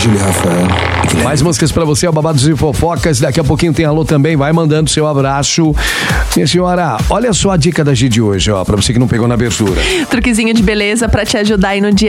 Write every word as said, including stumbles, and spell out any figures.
Júlio e Rafael. Mais músicas pra você, o Babados e Fofocas. Daqui a pouquinho tem alô também. Vai mandando seu abraço. Minha senhora, olha só a dica da G de hoje, ó, pra você que não pegou na abertura. Truquezinho de beleza pra te ajudar aí no dia